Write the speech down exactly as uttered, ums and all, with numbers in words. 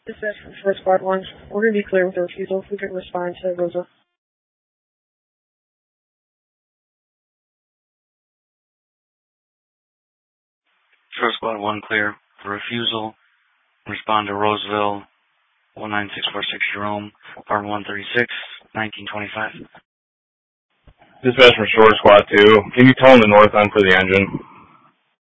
Dispatch from Short Squad one. We're going to be clear with a refusal if we can respond to Roseville. Short Squad one clear for refusal. Respond to Roseville, one nine six four six Jerome, apartment one thirty-six, nineteen twenty-five. Dispatch from Short Squad two. Can you tell them the north end for the engine?